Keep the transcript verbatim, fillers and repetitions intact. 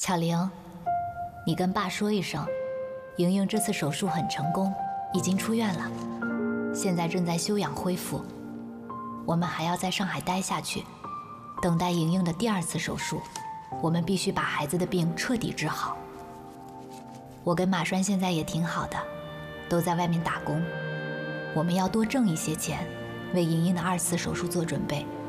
巧玲，你跟爸说一声，莹莹这次手术很成功，已经出院了，现在正在休养恢复。我们还要在上海待下去，等待莹莹的第二次手术。我们必须把孩子的病彻底治好。我跟马栓现在也挺好的，都在外面打工。我们要多挣一些钱，为莹莹的二次手术做准备。